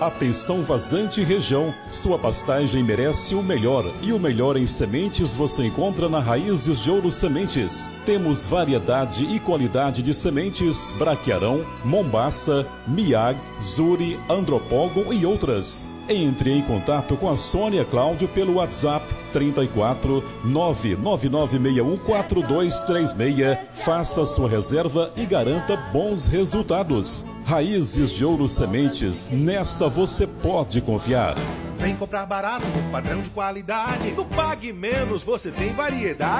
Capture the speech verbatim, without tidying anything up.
Atenção Vazante região, sua pastagem merece o melhor e o melhor em sementes você encontra na Raízes de Ouro Sementes. Temos variedade e qualidade de sementes Braquiarão, Mombaça, Miag, Zuri, Andropógon e outras. Entre em contato com a Sônia Cláudio pelo WhatsApp trinta e quatro, nove nove nove seis um quatro dois três seis. Faça sua reserva e garanta bons resultados. Raízes de Ouro Sementes, nessa você pode confiar. Vem comprar barato, padrão de qualidade. No Pague Menos você tem variedade.